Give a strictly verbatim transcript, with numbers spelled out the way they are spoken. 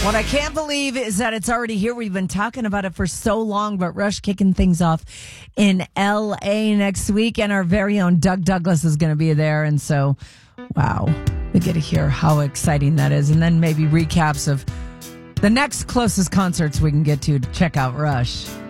What I can't believe is that it's already here. We've been talking about it for so long, but Rush kicking things off in L A next week, and our very own Doug Douglas is going to be there. And so, wow, we get to hear how exciting that is. And then maybe recaps of the next closest concerts we can get to to check out Rush.